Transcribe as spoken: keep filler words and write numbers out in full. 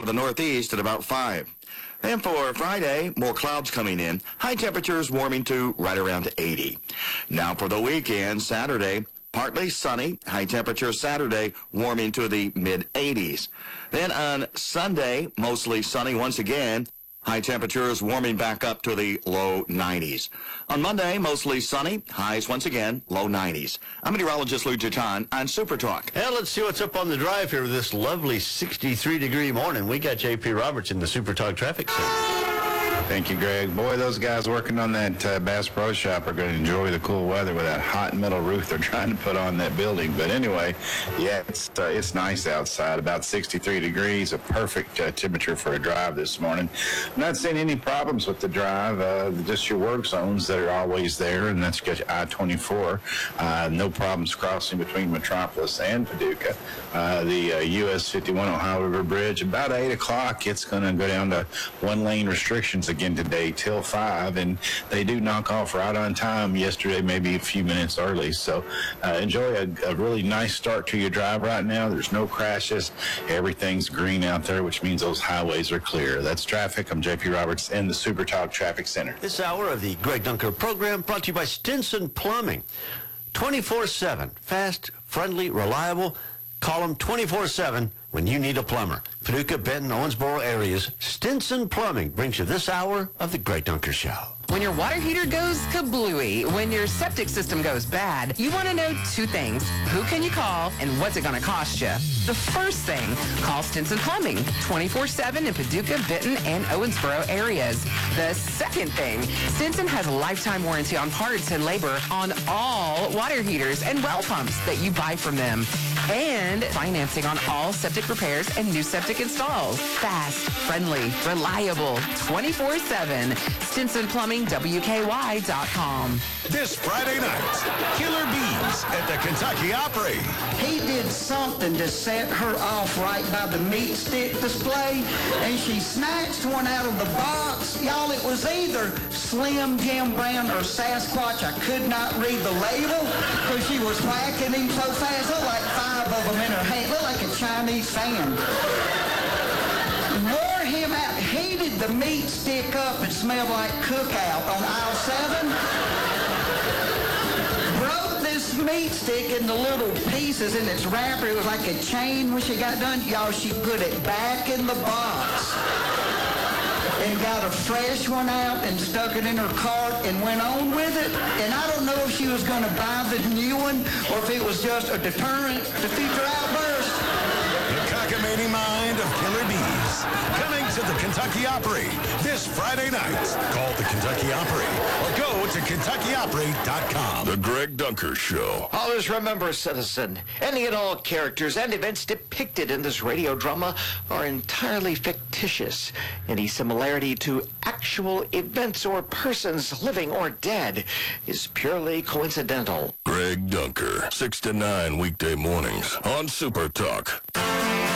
the northeast at about five. And for Friday, more clouds coming in. High temperatures warming to right around eighty. Now for the weekend, Saturday, partly sunny. High temperature Saturday warming to the mid eighties. Then on Sunday, mostly sunny once again. High temperatures warming back up to the low nineties. On Monday, mostly sunny. Highs once again, low nineties. I'm meteorologist Lou Jitan on Super Talk. And let's see what's up on the drive here with this lovely sixty-three degree morning. We got J P Roberts in the Super Talk Traffic Center. Thank you, Greg. Boy, those guys working on that uh, Bass Pro Shop are going to enjoy the cool weather with that hot metal roof they're trying to put on that building. But anyway, yeah, it's uh, it's nice outside, about sixty-three degrees, a perfect uh, temperature for a drive this morning. I'm not seeing any problems with the drive, uh, just your work zones that are always there, and that's I twenty-four. Uh, no problems crossing between Metropolis and Paducah. Uh, the uh, U S fifty-one Ohio River Bridge, about eight o'clock, it's going to go down to one-lane restrictions again today till five, and they do knock off right on time yesterday, maybe a few minutes early. So uh, enjoy a, a really nice start to your drive right now. There's no crashes. Everything's green out there, which means those highways are clear. That's traffic. I'm J P Roberts in the Super Talk Traffic Center. This hour of the Greg Dunker program brought to you by Stinson Plumbing. twenty-four seven. Fast, friendly, reliable. Call them twenty-four seven when you need a plumber. Paducah, Benton, Owensboro areas. Stinson Plumbing brings you this hour of the Greg Dunker Show. When your water heater goes kablooey, when your septic system goes bad, you want to know two things. Who can you call and what's it going to cost you? The first thing, call Stinson Plumbing, twenty-four seven in Paducah, Benton, and Owensboro areas. The second thing, Stinson has a lifetime warranty on parts and labor on all water heaters and well pumps that you buy from them. And financing on all septic repairs and new septic installs. Fast, friendly, reliable, twenty-four seven. Stinson Plumbing, W K Y dot com. This Friday night, Killer Bees at the Kentucky Opry. He did something to set her off right by the meat stick display, and she snatched one out of the box. Y'all, it was either Slim Jim Brown or Sasquatch. I could not read the label because she was whacking him so fast. Looked like five of them in her hand. Looked like a Chinese fan. Wore him out. Heated the meat stick up and smelled like cookout on aisle seven. Broke this meat stick into little pieces in its wrapper. It was like a chain when she got done. Y'all, she put it back in the box and got a fresh one out and stuck it in her cart and went on with it. And I don't know if she was going to buy the new one or if it was just a deterrent to future outbursts. The cockamamie mind of Killer Bees. Coming to the Kentucky Opry this Friday night. Call the Kentucky Opry or go to Kentucky Opry dot com. The Greg Dunker Show. Always remember, citizen, any and all characters and events depicted in this radio drama are entirely fictitious. Any similarity to actual events or persons, living or dead, is purely coincidental. Greg Dunker, six to nine weekday mornings on Super Talk.